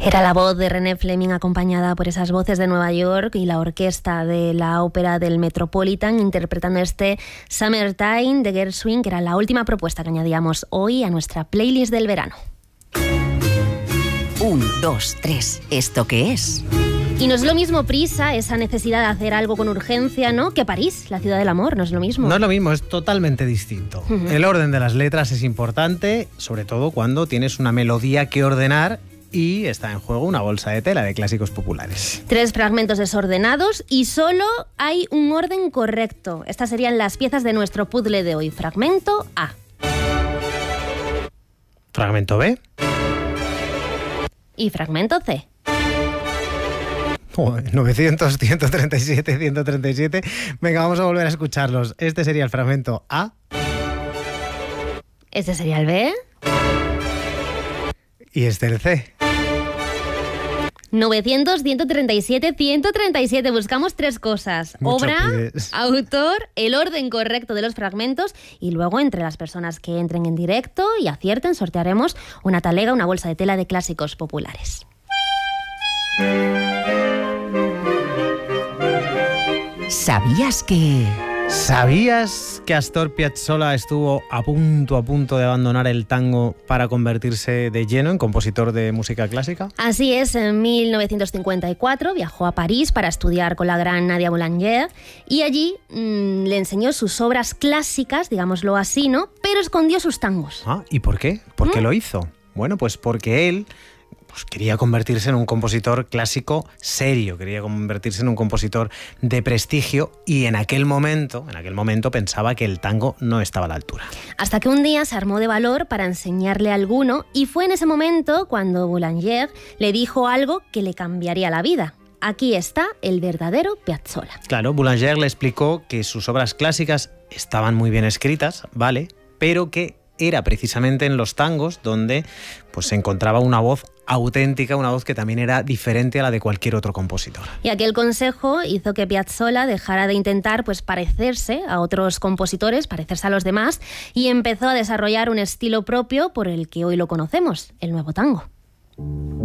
Era la voz de René Fleming acompañada por esas voces de Nueva York y la orquesta de la ópera del Metropolitan interpretando este Summertime de Gershwin, que era la última propuesta que añadíamos hoy a nuestra playlist del verano. 1, 2, 3. ¿Esto qué es? Y no es lo mismo prisa, esa necesidad de hacer algo con urgencia, ¿no?, que París, la ciudad del amor, no es lo mismo. No es lo mismo, es totalmente distinto. El orden de las letras es importante, sobre todo cuando tienes una melodía que ordenar y está en juego una bolsa de tela de clásicos populares. 3 fragmentos desordenados y solo hay un orden correcto. Estas serían las piezas de nuestro puzzle de hoy. Fragmento A. Fragmento B. Y fragmento C. 900, 137, 137. Venga, vamos a volver a escucharlos. Este sería el fragmento A. Este sería el B. Y este el C. 900, 137, 137. Buscamos 3 cosas. Mucho Obra, pides. autor, el orden correcto de los fragmentos y luego entre las personas que entren en directo y acierten sortearemos una talega, una bolsa de tela de clásicos populares. ¿Sabías que...? ¿Sabías que Astor Piazzolla estuvo a punto de abandonar el tango para convertirse de lleno en compositor de música clásica? Así es, en 1954 viajó a París para estudiar con la gran Nadia Boulanger y allí le enseñó sus obras clásicas, digámoslo así, ¿no?, pero escondió sus tangos. Ah, ¿y por qué? ¿Por qué lo hizo? Bueno, pues porque él quería convertirse en un compositor clásico serio, quería convertirse en un compositor de prestigio y en aquel momento pensaba que el tango no estaba a la altura. Hasta que un día se armó de valor para enseñarle a alguno y fue en ese momento cuando Boulanger le dijo algo que le cambiaría la vida. Aquí está el verdadero Piazzolla. Claro, Boulanger le explicó que sus obras clásicas estaban muy bien escritas, ¿vale?, pero que era precisamente en los tangos donde pues se encontraba una voz auténtica, una voz que también era diferente a la de cualquier otro compositor. Y aquel consejo hizo que Piazzolla dejara de intentar pues parecerse a otros compositores, parecerse a los demás, y empezó a desarrollar un estilo propio por el que hoy lo conocemos, el nuevo tango.